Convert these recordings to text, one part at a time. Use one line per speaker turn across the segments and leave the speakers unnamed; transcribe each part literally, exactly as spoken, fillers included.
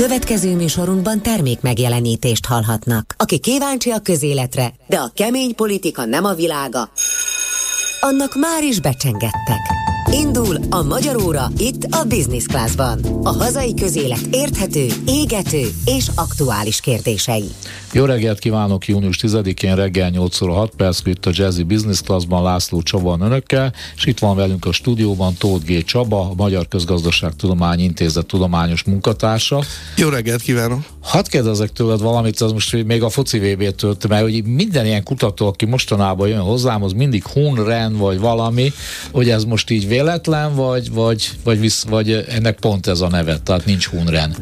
Következő műsorunkban termék megjelenítést hallhatnak. Aki kíváncsi a közéletre, de a kemény politika nem a világa, annak már is becsengettek. Indul a Magyar Óra itt a Business Classban. A hazai közélet érthető, égető és aktuális kérdései.
Jó reggelt kívánok, június tizedikén reggel nyolc óra hat perckor itt a Jazzy Business Classban László Csaba önökkel, és itt van velünk a stúdióban Tóth G. Csaba, a Magyar Közgazdaságtudományi Intézet tudományos munkatársa.
Jó reggelt kívánok! Hadd
kérdezek tőled valamit, az most még a foci vé bé-től, mert hogy minden ilyen kutató, aki mostanában jön hozzám, az mindig Hun-Ren vagy valami, hogy ez most így véletlen, vagy, vagy, vagy, visz, vagy ennek pont ez a neve, tehát nincs Hun-Ren.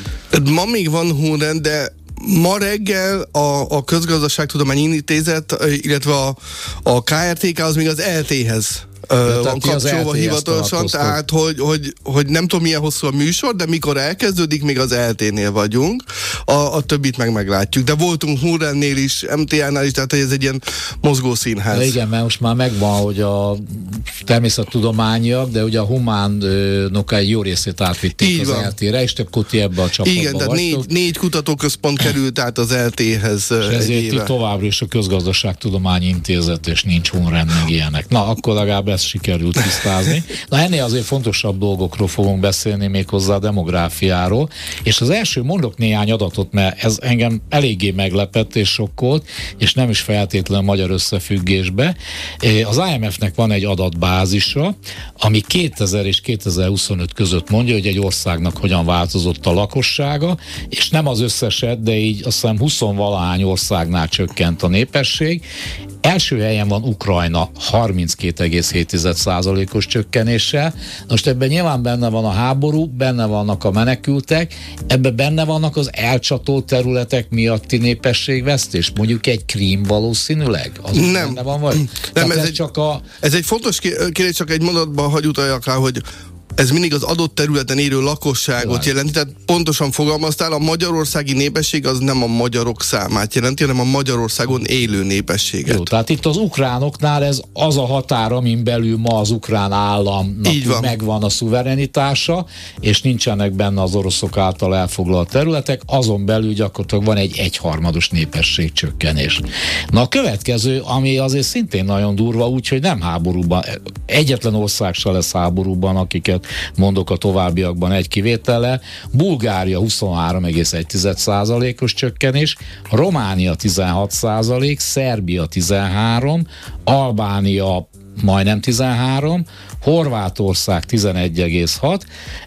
Ma még van Hun-Ren, de ma reggel a, a Közgazdaságtudományi Intézet, illetve a, a ká er té ká az még az el té-hez van kapcsolva hivatalosan, tehát hogy, hogy, hogy nem tudom milyen hosszú a műsor, de mikor elkezdődik, még az el té-nél vagyunk, a, a többit meg meglátjuk. De voltunk Hun-Rennél is, em té á-nál is, tehát hogy ez egy ilyen mozgó színház.
De igen, mert most már megvan, hogy a természettudományiak, de ugye a humánok egy jó részét átvitték így az van. el té-re, és akkor ti ebbe a csapatba
igen, tehát négy, négy kutatóközpont került át az el té-hez.
És ezért ti továbbra is a Közgazdaságtudományi Intézet, és nincs Hun-Ren meg ilyenek. Na, akkor legalább ezt sikerült tisztázni. Na, ennél azért fontosabb dolgokról fogunk beszélni, méghozzá a demográfiáról, és az első mondok néhány adatot, mert ez engem eléggé meglepett és sokkolt, és nem is feltétlenül magyar összefüggésbe. Az i em ef-nek van egy adatbázisa, ami kétezer és kétezer-huszonöt között mondja, hogy egy országnak hogyan változott a lakossága, és nem az összeset, de így azt hiszem húsz-valahány országnál csökkent a népesség. Első helyen van Ukrajna harminckét egész hét százalékos csökkenéssel. Most ebben nyilván benne van a háború, benne vannak a menekültek, ebben benne vannak az elcsatolt területek miatti népességvesztés. Mondjuk egy Krím valószínűleg? Az
nem.
Benne van, vagy?
Nem, ez,
ez,
egy,
csak a...
ez egy fontos kérdés, csak egy mondatban hagy utaljak rá, hogy ez mindig az adott területen élő lakosságot jelenti, tehát pontosan fogalmaztál, a magyarországi népesség az nem a magyarok számát jelenti, hanem a Magyarországon élő népességet.
Jó, tehát itt az ukránoknál ez az a határ, amin belül ma az ukrán államnak megvan a szuverenitása, és nincsenek benne az oroszok által elfoglalt területek, azon belül gyakorlatilag van egy egyharmados népességcsökkenés. Na a következő, ami azért szintén nagyon durva, úgyhogy nem háborúban, egyetlen ország se lesz háborúban, akiket mondok a továbbiakban egy kivétellel. Bulgária huszonhárom egész egy százalékos csökkenés, Románia tizenhat százalék, Szerbia tizenhárom, Albánia majdnem tizenhárom, Horvátország tizenegy egész hat,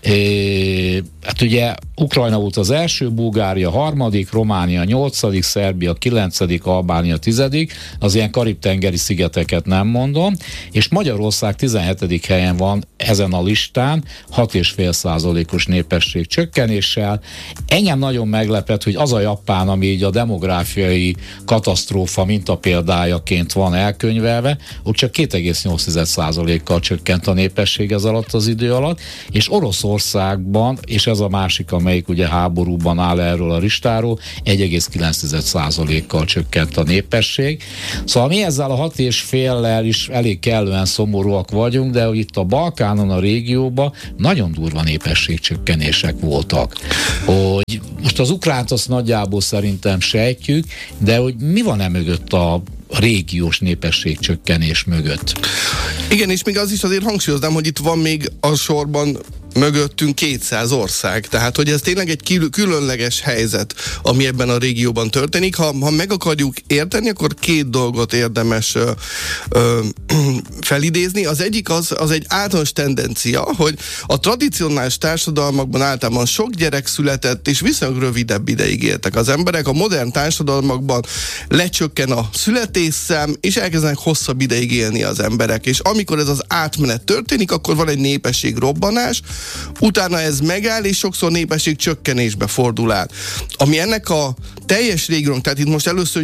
é, hát ugye Ukrajna volt az első, Bulgária harmadik, Románia nyolcadik, Szerbia kilencedik, Albánia tizedik, az ilyen karib-tengeri szigeteket nem mondom, és Magyarország tizenhetedik helyen van ezen a listán, hat egész öt százalékos népesség csökkenéssel. Engem nagyon meglepett, hogy az a Japán, ami így a demográfiai katasztrófa mintapéldájaként van elkönyvelve, ott csak két egész nyolc százalékkal csökkent a népesség ez alatt az idő alatt, és Oroszországban, és ez a másik, amelyik ugye háborúban áll erről a listáról, egy egész kilenc százalékkal csökkent a népesség. Szóval mi ezzel a hat és féllel is elég kellően szomorúak vagyunk, de hogy itt a Balkánon, a régióban nagyon durva népességcsökkenések voltak. Hogy most az ukránt azt nagyjából szerintem sejtjük, de hogy mi van e mögött a régiós népességcsökkenés mögött?
Igen, és még az is azért hangsúlyoznám, hogy itt van még a sorban mögöttünk kétszáz ország, tehát hogy ez tényleg egy különleges helyzet, ami ebben a régióban történik. Ha, ha meg akarjuk érteni, akkor két dolgot érdemes ö, ö, felidézni. Az egyik az, az egy általános tendencia, hogy a tradicionális társadalmakban általában sok gyerek született, és viszonylag rövidebb ideig éltek az emberek. A modern társadalmakban lecsökken a születésszám, és elkezdenek hosszabb ideig élni az emberek. És amikor ez az átmenet történik, akkor van egy népességrobbanás, utána ez megáll, és sokszor népesség csökkenésbe fordul át. Ami ennek a teljes régiónk, tehát itt most először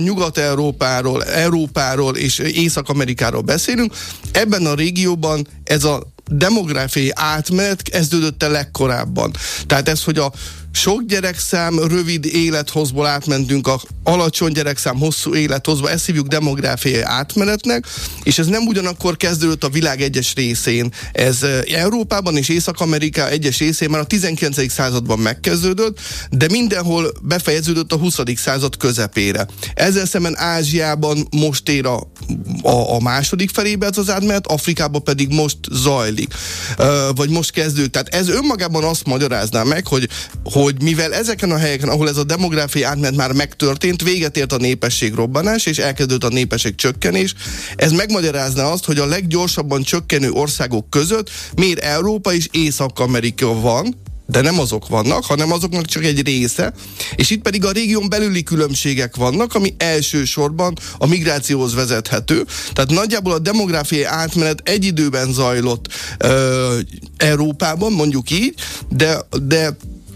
Nyugat-Európáról, Európáról és Észak-Amerikáról beszélünk, ebben a régióban ez a demográfiai átmenet kezdődött el legkorábban. Tehát ez, hogy a sok gyerekszám, rövid élethozból átmentünk a alacsony gyerekszám, hosszú élethozba, ezt hívjuk demográfiai átmenetnek, és ez nem ugyanakkor kezdődött a világ egyes részén. Ez Európában és Észak-Amerika egyes részén már a tizenkilencedik században megkezdődött, de mindenhol befejeződött a huszadik század közepére. Ezzel szemben Ázsiában most ér a, a, a második felébe ez az átmenet, Afrikában pedig most zajlik, vagy most kezdődik. Tehát ez önmagában azt magyarázná meg, hogy hogy mivel ezeken a helyeken, ahol ez a demográfiai átmenet már megtörtént, véget ért a népesség robbanás, és elkezdődött a népesség csökkenés, ez megmagyarázná azt, hogy a leggyorsabban csökkenő országok között miért Európa és Észak-Amerika van, de nem azok vannak, hanem azoknak csak egy része, és itt pedig a régión belüli különbségek vannak, ami elsősorban a migrációhoz vezethető. Tehát nagyjából a demográfiai átmenet egy időben zajlott ö, Európában, mondjuk így, de, de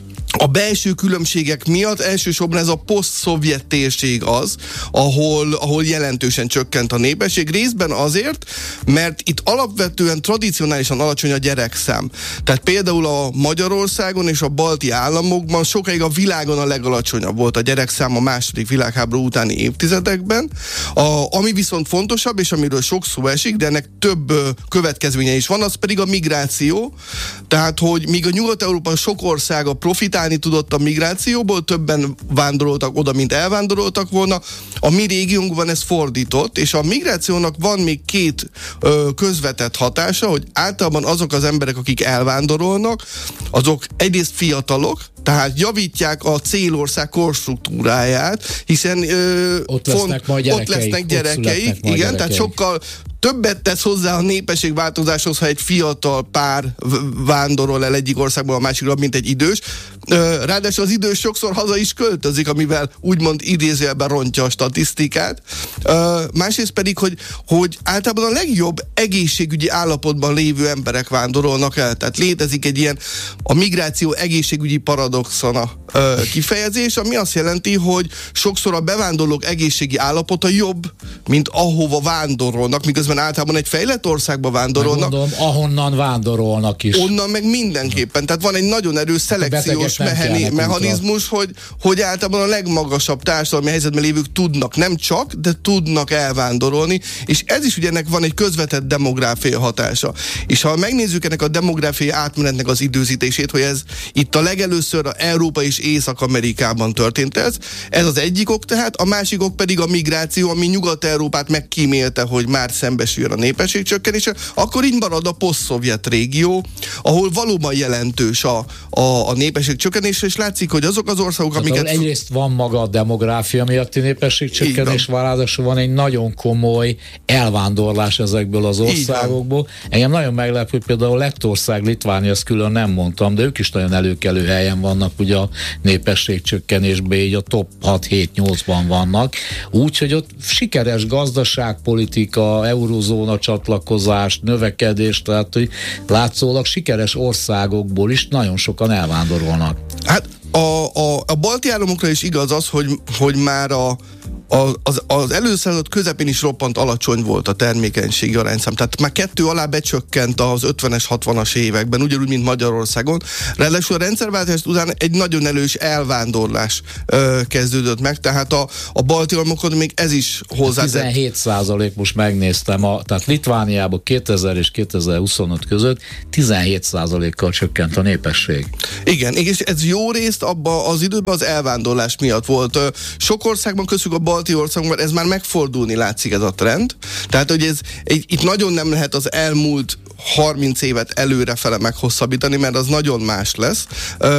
a belső különbségek miatt elsősorban ez a poszt-szovjet térség az, ahol, ahol jelentősen csökkent a népesség, részben azért, mert itt alapvetően tradicionálisan alacsony a gyerekszám. Tehát például a Magyarországon és a balti államokban sokáig a világon a legalacsonyabb volt a gyerekszám a második világháború utáni évtizedekben. A, ami viszont fontosabb, és amiről sok szó esik, de ennek több ö, következménye is van, az pedig a migráció. Tehát, hogy míg a Nyugat-Európa sok országa profitál tudott a migrációból, többen vándoroltak oda, mint elvándoroltak volna. A mi régiónkban ez fordított, és a migrációnak van még két ö, közvetett hatása, hogy általában azok az emberek, akik elvándorolnak, azok egyrészt fiatalok, tehát javítják a célország korstruktúráját, hiszen ö,
ott lesznek
font,
majd gyerekeik,
ott lesznek gyerekeik, igen, gyerekeik. Tehát sokkal többet tesz hozzá a népességváltozáshoz, ha egy fiatal pár vándorol el egyik országból a másikra, mint egy idős. Ráadásul az idős sokszor haza is költözik, amivel úgymond idézőjelben rontja a statisztikát. Másrészt pedig, hogy, hogy általában a legjobb egészségügyi állapotban lévő emberek vándorolnak el. Tehát létezik egy ilyen a migráció egészségügyi paradoxona kifejezés, ami azt jelenti, hogy sokszor a bevándorlók egészségi állapota jobb, mint ahova vándorolnak, miközben általában egy fejlett országba vándorolnak.
Megmondom, ahonnan vándorolnak is.
Onnan meg mindenképpen. Tehát van egy nagyon erős szelekciós meheni, mechanizmus, hogy, hogy általában a legmagasabb társadalmi helyzetben lévők tudnak, nem csak, de tudnak elvándorolni, és ez is ugye ennek van egy közvetett demográfiai hatása. És ha megnézzük ennek a demográfiai átmenetnek az időzítését, hogy ez itt a legelőször a Európa és Észak-Amerikában történt ez, ez az egyik ok tehát, a másik ok pedig a migráció, ami Nyugat-Európát megkímélte, hogy már szembesüljön a népességcsökkenése, akkor így marad a poszt-szovjet régió, ahol valóban jelentős a, a, a népességcsökkenés, és látszik, hogy azok az országok,
tehát
amiket...
egyrészt van maga a demográfia miatti népességcsökkenés, ráadásul van egy nagyon komoly elvándorlás ezekből az országokból. Engem nagyon meglepő, hogy például Lettország, Litvánia, ezt külön nem mondtam, de ők is nagyon előkelő helyen vannak ugye a népességcsökkenésben, így a top hat hét nyolcban vannak. Úgyhogy ott sikeres gazdaságpolitika, eurozóna csatlakozás, növekedés, tehát hogy látszólag sikeres országokból is nagyon sokan elvándorolnak.
Hát a, a, a balti államokra is igaz az, hogy, hogy már a A, az, az előszázad közepén is roppant alacsony volt a termékenységi arányszám. Tehát már kettő alá becsökkent az ötvenes, hatvanas években, ugyanúgy, mint Magyarországon. Ráadásul a rendszerváltás után egy nagyon elős elvándorlás ö, kezdődött meg, tehát a, a balti államokon még ez is hozzátett.
tizenhét százalék most megnéztem, a, tehát Litvániában kétezer és kétezer-huszonöt között tizenhét százalékkal csökkent a népesség.
Igen, és ez jó részt abban az időben az elvándorlás miatt volt. Sok országban, köztük a balti országban ez már megfordulni látszik ez a trend. Tehát, hogy ez, itt nagyon nem lehet az elmúlt harminc évet előrefele meghosszabbítani, mert az nagyon más lesz.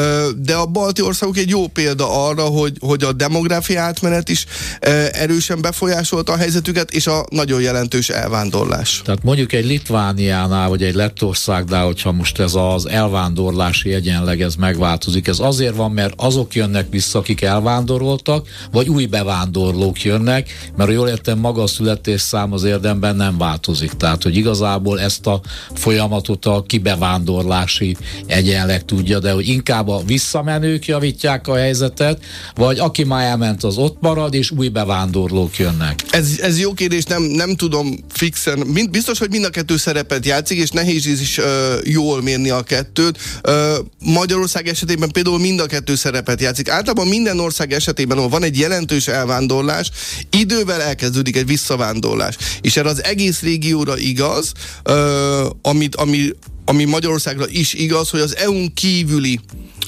De a balti országok egy jó példa arra, hogy, hogy a demográfiai átmenet is erősen befolyásolta a helyzetüket, és a nagyon jelentős elvándorlás.
Tehát mondjuk egy Litvániánál, vagy egy Lettországnál, hogyha most ez az elvándorlási egyenleg ez megváltozik, ez azért van, mert azok jönnek vissza, akik elvándoroltak, vagy új bevándorlók bevándorlók jönnek, mert jól értem, maga a születésszám az érdemben nem változik. Tehát, hogy igazából ezt a folyamatot a kibevándorlási egyenleg tudja, de hogy inkább a visszamenők javítják a helyzetet, vagy aki már elment, az ott marad, és új bevándorlók jönnek.
Ez, ez jó kérdés, nem, nem tudom fixen. Mind, biztos, hogy mind a kettő szerepet játszik, és nehéz is uh, jól mérni a kettőt. Uh, Magyarország esetében például mind a kettő szerepet játszik. Általában minden ország esetében, ahol van egy jelentős elvándorlás, idővel elkezdődik egy visszavándorlás. És erre az egész régióra igaz, uh, amit, ami, ami Magyarországra is igaz, hogy az é u-n kívüli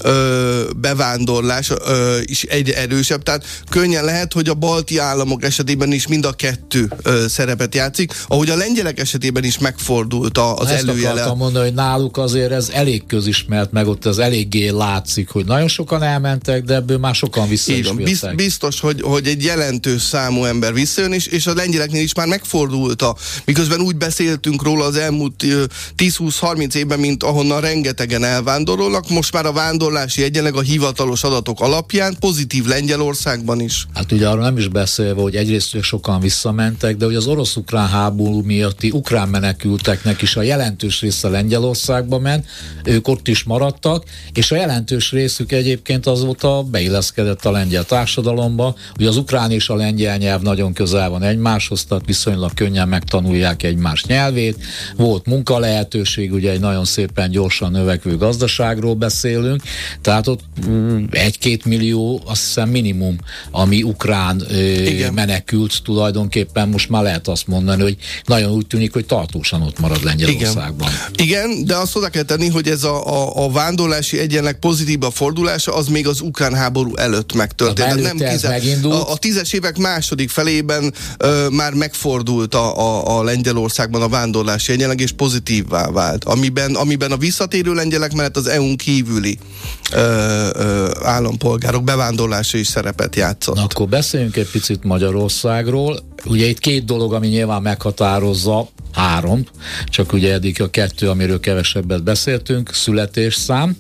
Ö, bevándorlás ö, is egyre erősebb, tehát könnyen lehet, hogy a balti államok esetében is mind a kettő ö, szerepet játszik, ahogy a lengyelek esetében is megfordult a, az
ezt
előjele.
Ezt akartam mondani, hogy náluk azért ez elég közismert, meg ott az eléggé látszik, hogy nagyon sokan elmentek, de ebből már sokan vissza is jöttek.
Biztos, hogy, hogy egy jelentős számú ember visszajön, és, és a lengyeleknél is már megfordult a, miközben úgy beszéltünk róla az elmúlt tíz-húsz-harminc évben, mint ahonnan rengetegen elvándorolnak, most már a vándor egyenleg a hivatalos adatok alapján pozitív Lengyelországban is.
Hát ugye arra nem is beszélve, hogy egyrészt sokan visszamentek, de hogy az orosz-ukrán háború miatti ukrán menekülteknek is a jelentős része Lengyelországba ment, ők ott is maradtak, és a jelentős részük egyébként azóta beilleszkedett a lengyel társadalomba, hogy az ukrán és a lengyel nyelv nagyon közel van egymáshoz, tehát viszonylag könnyen megtanulják egymás nyelvét, volt munkalehetőség, ugye egy nagyon szépen gyorsan növekvő gazdaságról beszélünk, tehát ott egy-két millió, azt hiszem minimum, ami ukrán ö, menekült tulajdonképpen, most már lehet azt mondani, hogy nagyon úgy tűnik, hogy tartósan ott marad Lengyelországban.
Igen, Igen, de azt hozzá kell tenni, hogy ez a, a, a vándorlási egyenleg pozitív a fordulása, az még az ukrán háború előtt megtörtént.
Nem
tize, a, a tízes évek második felében ö, már megfordult a, a, a Lengyelországban a vándorlási egyenleg, és pozitívvá vált. Amiben, amiben a visszatérő lengyelek mellett az é u-n kívüli Ö, ö, állampolgárok bevándorlása is szerepet játszott.
Na, akkor beszéljünk egy picit Magyarországról. Ugye itt két dolog, ami nyilván meghatározza, három, csak ugye eddig a kettő, amiről kevesebbet beszéltünk, születésszám,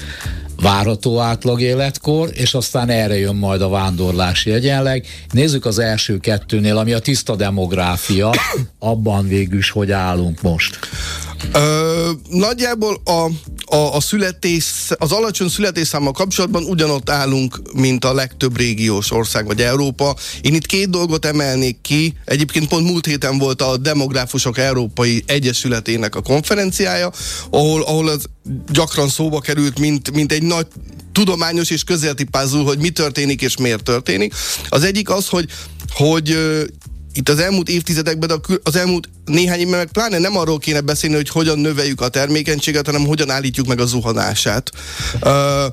várható átlag életkor, és aztán erre jön majd a vándorlási egyenleg. Nézzük az első kettőnél, ami a tiszta demográfia, abban végül is hogy állunk most.
Ö, nagyjából a, a, a születés, az alacsony születésszámmal kapcsolatban ugyanott állunk, mint a legtöbb régiós ország vagy Európa. Én itt két dolgot emelnék ki. Egyébként pont múlt héten volt a Demográfusok Európai Egyesületének a konferenciája, ahol, ahol az gyakran szóba került, mint, mint egy nagy tudományos és közéleti puzzle, hogy mi történik és miért történik. Az egyik az, hogy, hogy itt az elmúlt évtizedekben, de az elmúlt néhány évben meg pláne nem arról kéne beszélni, hogy hogyan növeljük a termékenységet, hanem hogyan állítjuk meg a zuhanását. Uh,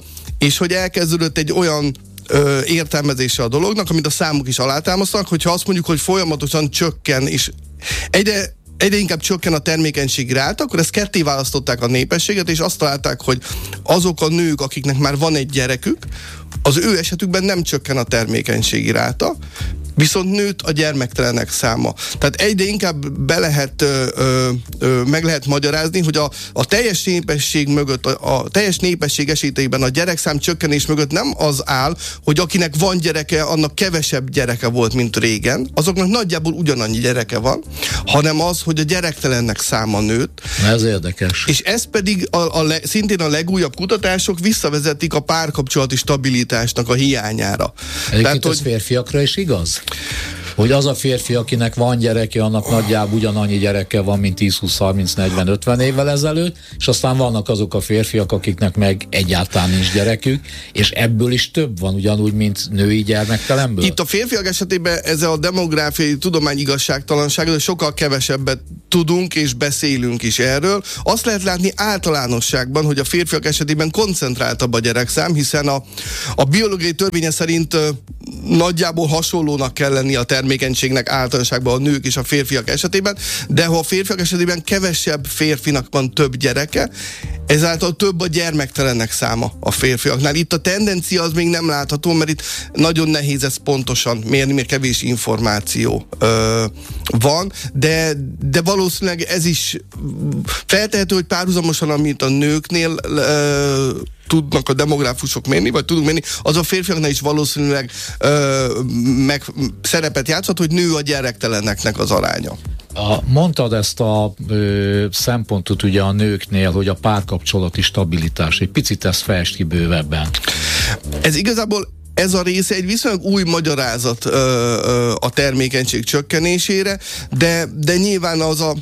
és hogy elkezdődött egy olyan uh, értelmezése a dolognak, amit a számok is alátámasztanak, hogyha azt mondjuk, hogy folyamatosan csökken, és egyre egyre inkább csökken a termékenységi ráta, akkor ezt ketté választották a népességet, és azt találták, hogy azok a nők, akiknek már van egy gyerekük, az ő esetükben nem csökken a termékenységi ráta, viszont nőtt a gyermektelenek száma. Tehát egyre inkább be lehet, ö, ö, ö, meg lehet magyarázni, hogy a, a teljes népesség mögött, a, a teljes népesség esetében a gyerekszám csökkenés mögött nem az áll, hogy akinek van gyereke, annak kevesebb gyereke volt, mint régen, azoknak nagyjából ugyanannyi gyereke van, hanem az, hogy a gyerektelennek száma nőtt.
Ez érdekes.
És ez pedig a, a le, szintén a legújabb kutatások visszavezetik a párkapcsolati stabilitásnak a hiányára.
Egyébként Tehát, ez hogy... férfiakra is igaz? Hogy az a férfi, akinek van gyereke, annak nagyjából ugyanannyi gyereke van, mint tíz, húsz, harminc, negyven, ötven évvel ezelőtt, és aztán vannak azok a férfiak, akiknek meg egyáltalán nincs gyerekük, és ebből is több van, ugyanúgy, mint női gyermektelenből.
Itt a férfiak esetében ez a demográfiai tudomány igazságtalanság, de sokkal kevesebbet tudunk és beszélünk is erről. Azt lehet látni általánosságban, hogy a férfiak esetében koncentráltabb a gyerekszám, hiszen a, a biológiai törvénye szerint uh, nagyjából hasonlónak kell lenni a termékenységnek általánosságban a nők és a férfiak esetében, de ha a férfiak esetében kevesebb férfinak van több gyereke, ezáltal több a gyermektelennek száma a férfiaknál. Itt a tendencia az még nem látható, mert itt nagyon nehéz ezt pontosan mérni, mert kevés információ ö, van, de, de valószínűleg ez is feltehető, hogy párhuzamosan, amit a nőknél ö, tudnak a demográfusok mérni, vagy tudunk mérni, az a férfiaknál is valószínűleg ö, meg szerepet játszhat, hogy nő a gyerekteleneknek az aránya.
A, mondtad ezt a ö, szempontot ugye a nőknél, hogy a párkapcsolati stabilitás, egy picit ezt fejtsd ki bővebben.
Ez igazából ez a része egy viszonylag új magyarázat ö, ö, a termékenység csökkenésére, de, de nyilván az a,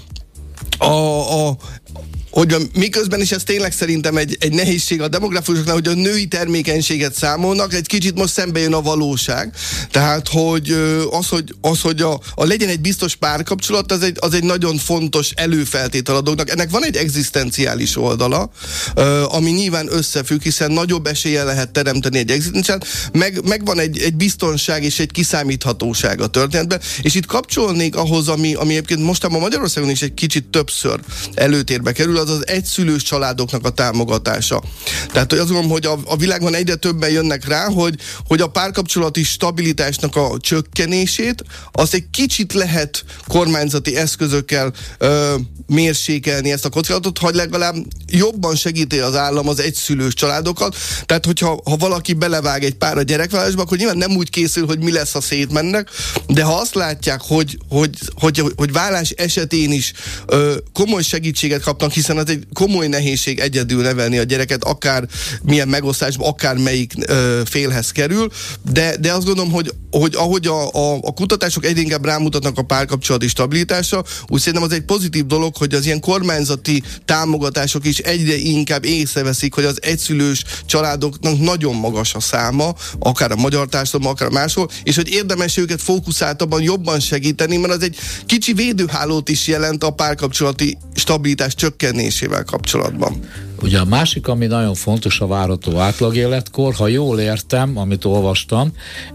a, a hogy miközben is ez tényleg szerintem egy, egy nehézség a demográfusoknál, hogy a női termékenységet számolnak, egy kicsit most szembe jön a valóság. Tehát, hogy az, hogy, az, hogy a, a legyen egy biztos párkapcsolat, az egy, az egy nagyon fontos előfeltétel a dolognak. Ennek van egy egzisztenciális oldala, ami nyilván összefügg, hiszen nagyobb eséllyel lehet teremteni egy egzisztenciát, meg, meg van egy, egy biztonság és egy kiszámíthatóság a történetben, és itt kapcsolnék ahhoz, ami, ami egyébként mostában Magyarországon is egy kicsit többször előtérbe kerül, az az egyszülős családoknak a támogatása. Tehát, hogy azt gondolom, hogy a, a világban egyre többen jönnek rá, hogy, hogy a párkapcsolati stabilitásnak a csökkenését, azt egy kicsit lehet kormányzati eszközökkel ö, mérsékelni ezt a kockázatot, hogy legalább jobban segíti az állam az egyszülős családokat. Tehát, hogyha ha valaki belevág egy pár a gyerekvállalásba, akkor nyilván nem úgy készül, hogy mi lesz, ha szétmennek, de ha azt látják, hogy, hogy, hogy, hogy, hogy vállás esetén is ö, komoly segítséget kapnak, hiszen az egy komoly nehézség egyedül nevelni a gyereket, akár milyen megosztásban, akár melyik ö, félhez kerül, de, de azt gondolom, hogy, hogy ahogy a, a, a kutatások egyre inkább rámutatnak a párkapcsolati stabilitásra, úgy szerintem az egy pozitív dolog, hogy az ilyen kormányzati támogatások is egyre inkább észreveszik, hogy az egyszülős családoknak nagyon magas a száma, akár a magyar társadalomban, akár máshol, és hogy érdemes őket fókuszáltabban jobban segíteni, mert az egy kicsi védőhálót is jelent a párkapcsolati stabilitás csökkenésével kapcsolatban.
Ugye a másik, ami nagyon fontos, a várható átlagéletkor, ha jól értem, amit olvastam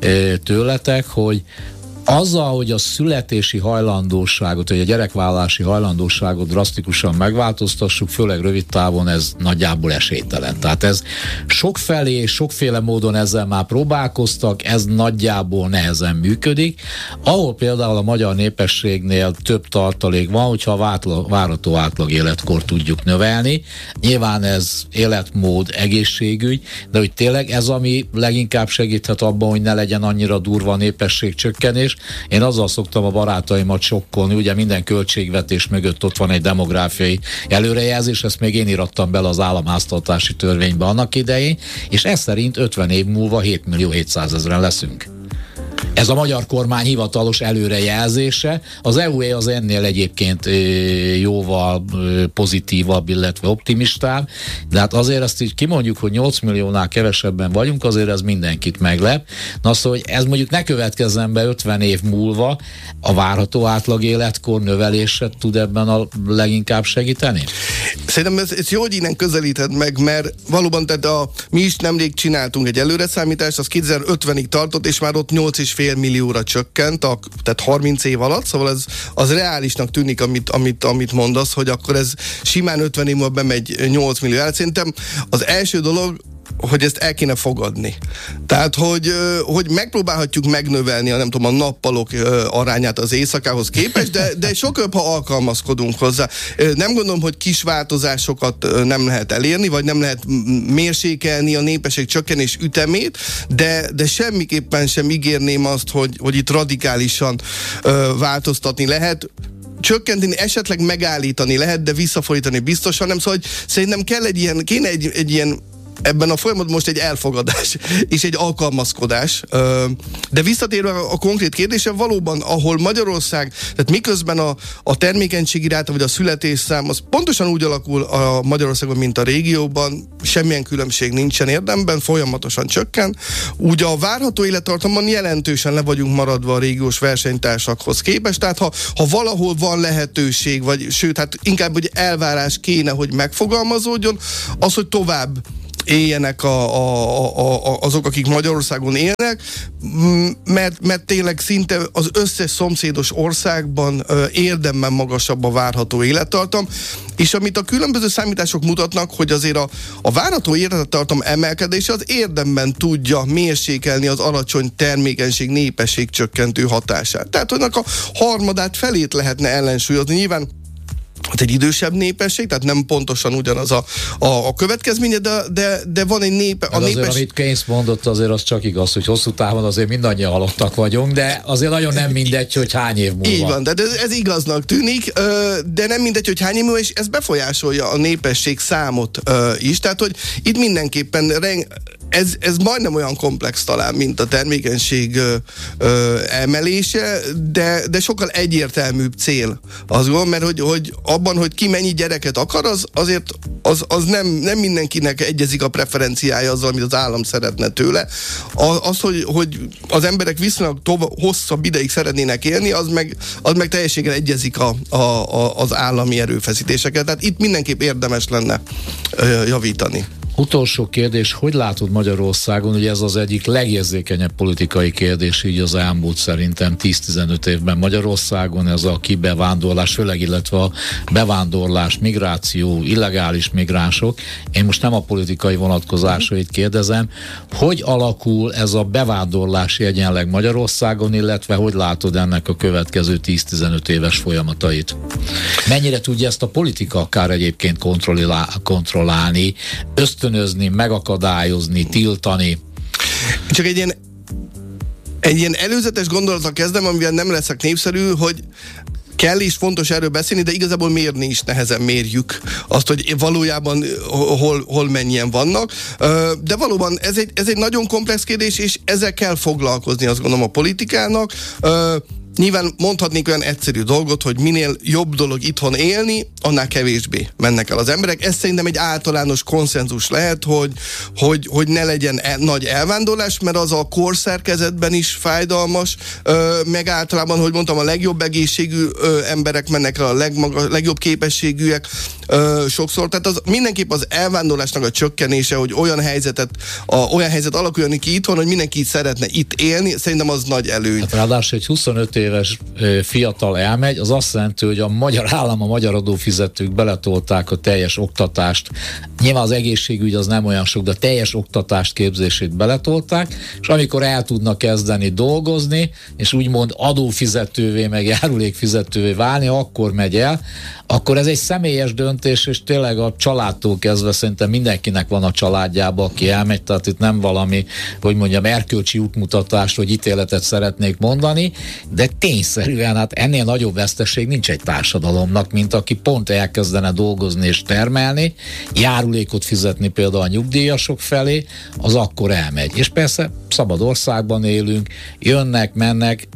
tőletek, hogy azzal, hogy a születési hajlandóságot, vagy a gyerekvállalási hajlandóságot drasztikusan megváltoztassuk, főleg rövid távon ez nagyjából esélytelen. Tehát ez sokfelé, sokféle módon ezzel már próbálkoztak, ez nagyjából nehezen működik. Ahol például a magyar népességnél több tartalék van, hogyha a vátla, várható átlag életkor tudjuk növelni. Nyilván ez életmód, egészségügy, de hogy tényleg ez, ami leginkább segíthet abban, hogy ne legyen annyira durva a népességcsökkenés. Én azzal szoktam a barátaimat sokkolni, ugye minden költségvetés mögött ott van egy demográfiai előrejelzés, ezt még én írattam bele az államháztartási törvénybe annak idején, és ez szerint ötven év múlva hét millió hétszázezren leszünk. Ez a magyar kormány hivatalos előrejelzése. Az é u az ennél egyébként jóval pozitívabb, illetve optimistább, de hát azért ezt így kimondjuk, hogy nyolc milliónál kevesebben vagyunk, azért ez mindenkit meglep. Na szóval, hogy ez mondjuk ne következzen be ötven év múlva, a várható átlag életkor növelése tud ebben a leginkább segíteni?
Szerintem ez, ez jó, hogy innen közelíted meg, mert valóban tehát a, mi is nemrég csináltunk egy előreszámítást, az kétezer-ötvenig tartott, és már ott nyolc és fél millióra csökkent, a, tehát harminc év alatt, szóval ez, az reálisnak tűnik, amit, amit, amit mondasz, hogy akkor ez simán ötven év múlva bemegy nyolc millió. Szerintem az első dolog, hogy ezt el kéne fogadni. Tehát, hogy, hogy megpróbálhatjuk megnövelni a, nem tudom, a nappalok arányát az éjszakához képest, de, de sokkal, ha alkalmazkodunk hozzá. Nem gondolom, hogy kis változásokat nem lehet elérni, vagy nem lehet mérsékelni a népesség csökkenés ütemét, de, de semmiképpen sem ígérném azt, hogy, hogy itt radikálisan változtatni lehet. Csökkenteni, esetleg megállítani lehet, de visszafordítani biztosan nem. Szóval, hogy szerintem kell egy ilyen, kéne egy, egy ilyen ebben a folyamatban most egy elfogadás és egy alkalmazkodás. De visszatérve a konkrét kérdésre, valóban, ahol Magyarország, tehát miközben a, a termékenységi ráta vagy a születésszám, az pontosan úgy alakul a Magyarországon, mint a régióban, semmilyen különbség nincsen érdemben, folyamatosan csökken. Úgy a várható élettartamban jelentősen le vagyunk maradva a régiós versenytársakhoz képest, tehát ha, ha valahol van lehetőség, vagy sőt, hát inkább, hogy elvárás kéne, hogy megfogalmazódjon, az, hogy tovább éljenek a, a, a, azok, akik Magyarországon élnek, mert, mert tényleg szinte az összes szomszédos országban ö, érdemben magasabb a várható élettartam, és amit a különböző számítások mutatnak, hogy azért a, a várható élettartam emelkedése az érdemben tudja mérsékelni az alacsony termékenység, népesség csökkentő hatását. Tehát annak a harmadát, felét lehetne ellensúlyozni. Nyilván hát egy idősebb népesség, tehát nem pontosan ugyanaz a, a, a következménye, de, de, de van egy népe...
A népesség... Azért, amit Keynes mondott, azért az csak igaz, hogy hosszú távon azért mindannyian halottak vagyunk, de azért nagyon nem mindegy, hogy hány év múlva.
Így van, de ez, ez igaznak tűnik, de nem mindegy, hogy hány év múlva, és ez befolyásolja a népesség számot is, tehát hogy itt mindenképpen reng, Ez, ez majdnem olyan komplex talán, mint a termékenység ö, ö, emelése, de, de sokkal egyértelműbb cél. Az gondolom, mert hogy, hogy abban, hogy ki mennyi gyereket akar, az, azért az, az nem, nem mindenkinek egyezik a preferenciája azzal, amit az állam szeretne tőle. Az, az hogy, hogy az emberek viszonylag tovább, hosszabb ideig szeretnének élni, az meg, az meg teljességgel egyezik a, a, a, az állami erőfeszítéseket. Tehát itt mindenképp érdemes lenne ö, javítani.
Utolsó kérdés, hogy látod Magyarországon, ugye ez az egyik legérzékenyebb politikai kérdés így az elmúlt szerintem tíz-tizenöt évben Magyarországon, ez a kibevándorlás, főleg, illetve a bevándorlás, migráció, illegális migránsok. Én most nem a politikai vonatkozásait kérdezem, hogy alakul ez a bevándorlási egyenleg Magyarországon, illetve hogy látod ennek a következő tíz-tizenöt éves folyamatait? Mennyire tudja ezt a politika akár egyébként kontrollálni, ösztönözni, megakadályozni, tiltani?
Csak egy ilyen, egy ilyen előzetes gondolattal kezdem, amivel nem leszek népszerű, hogy kell és fontos erről beszélni, de igazából mérni is nehezen mérjük azt, hogy valójában hol, hol mennyien vannak. De valóban ez egy, ez egy nagyon komplex kérdés, és ezzel kell foglalkozni, azt gondolom, a politikának. Nyilván mondhatnék olyan egyszerű dolgot, hogy minél jobb dolog itthon élni, annál kevésbé mennek el az emberek. Ez szerintem egy általános konszenzus lehet, hogy, hogy, hogy ne legyen el, nagy elvándorlás, mert az a korszerkezetben is fájdalmas, ö, meg általában, hogy mondtam, a legjobb egészségű ö, emberek mennek el, a legmaga, legjobb képességűek ö, sokszor. Tehát az, mindenképp az elvándorlásnak a csökkenése, hogy olyan helyzetet, a, olyan helyzet alakuljon ki itthon, hogy mindenki szeretne itt élni, szerintem az nagy előny.
Hát ráadásul egy huszonöt éves fiatal elmegy, az azt jelenti, hogy a magyar állam, a magyar adófizetők beletolták a teljes oktatást. Nyilván az egészségügy az nem olyan sok, de a teljes oktatást, képzését beletolták, és amikor el tudnak kezdeni dolgozni, és úgymond adófizetővé, meg járulékfizetővé válni, akkor megy el, akkor ez egy személyes döntés, és tényleg a családtól kezdve szerintem mindenkinek van a családjába, aki elmegy, tehát itt nem valami, hogy mondjam, erkölcsi útmutatást, vagy ítéletet szeretnék mondani, de tényszerűen hát ennél nagyobb veszteség nincs egy társadalomnak, mint aki pont elkezdene dolgozni és termelni, járulékot fizetni például a nyugdíjasok felé, az akkor elmegy. És persze szabad országban élünk, jönnek, mennek,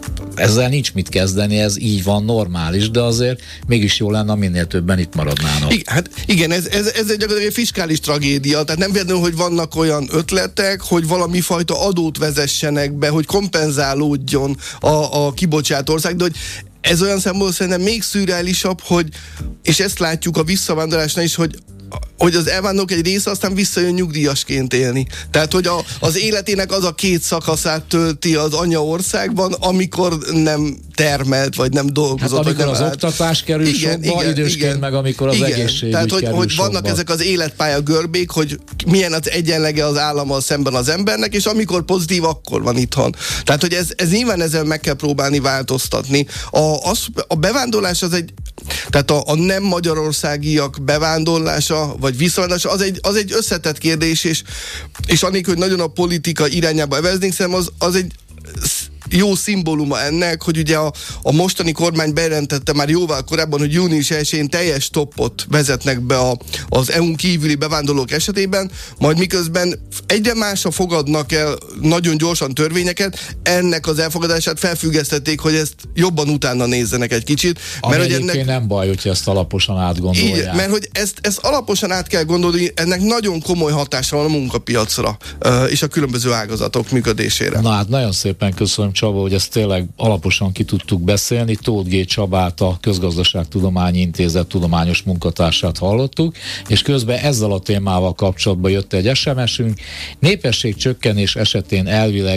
ezzel nincs mit kezdeni, ez így van, normális, de azért mégis jó lenne, minél többen itt maradnának.
Igen, hát igen, ez, ez, ez egy gyakorlatilag egy fiskális tragédia, tehát nem véletlenül, hogy vannak olyan ötletek, hogy valami fajta adót vezessenek be, hogy kompenzálódjon a, a kibocsátó ország, de hogy ez olyan szempontból szerintem még szürreálisabb, hogy, és ezt látjuk a visszavándorlásnál is, hogy hogy az elvándorlók egy része aztán visszajön nyugdíjasként élni. Tehát, hogy a, az életének az a két szakaszát tölti az anyaországban, amikor nem termelt, vagy nem dolgozott. Hát
amikor
vagy
az
nem
oktatás kerül igen, sokba, igen, idősként igen, meg amikor az igen. egészségügy
Tehát, hogy,
kerül
hogy
sokba.
vannak ezek az életpálya görbék, hogy milyen az egyenlege az állammal szemben az embernek, és amikor pozitív, akkor van itthon. Tehát, hogy ez, ez nyilván ezzel meg kell próbálni változtatni. A, az, a bevándorlás az egy, tehát a, a nem magyarországiak bevándorlása, vagy visszavándorlása, az egy, az egy összetett kérdés, és, és annélkül, hogy nagyon a politika irányába eveznénk, szerintem az, az egy jó szimbóluma ennek, hogy ugye a, a mostani kormány bejelentette már jóval korábban, hogy június elsején teljes stoppot vezetnek be a, az é u-n kívüli bevándorlók esetében, majd miközben egyre másra fogadnak el nagyon gyorsan törvényeket, ennek az elfogadását felfüggesztették, hogy ezt jobban utána nézzenek egy kicsit.
Ami mert, hogy ennek nem baj, hogyha ezt alaposan átgondolják.
Így, mert hogy ezt, ezt alaposan át kell gondolni, ennek nagyon komoly hatása van a munkapiacra és a különböző ágazatok működésére.
Na hát nagyon szépen köszönöm, Csaba, hogy ezt tényleg alaposan ki tudtuk beszélni. Tóth G. Csabát, a Közgazdaságtudományi Intézet tudományos munkatársát hallottuk, és közben ezzel a témával kapcsolatban jött egy es em es-ünk. Népesség csökkenés esetén elvileg